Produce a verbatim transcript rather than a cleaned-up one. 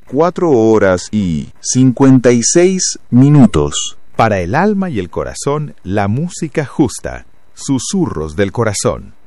cuatro horas y cincuenta y seis minutos. Para el alma y el corazón, la música justa. Susurros del corazón.